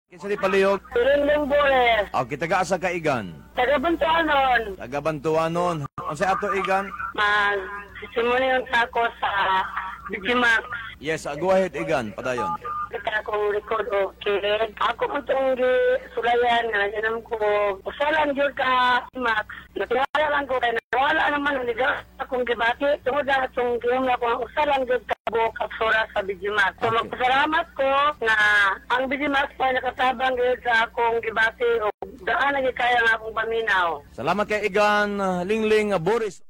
Kinsa di palihog? Rinling Bores. O, kita gaasa ka igan. Taga-Bantuanon. Taga-Bantuanon. Ang sa ato igan? Simunin ako sa Digimax. Yes, go ahead igan. Padayon. Kita akong record o kid. Ako mo itong sulayan na ganam ko. Usalan yun ka, Max. Natingala lang ko kaya nawala naman ang ligaw akong gibati. Tungod na itong giyong na kung usalan yun ka buong kapsura sa Digimax. So magpasalamat ko na ang Digimax ay nakatabang yun sa akong gibati o daan na kaya nga akong paminaw. Salamat kay igan, Lingling Boris.